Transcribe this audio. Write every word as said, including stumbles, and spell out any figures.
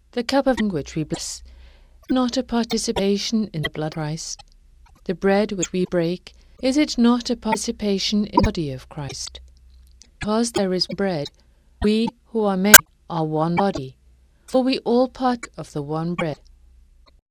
The cup of which we bless is not a participation in the blood of Christ? The bread which we break, is it not a participation in the body of Christ? Because there is bread, we who are many are one body, for we all partake of the one bread.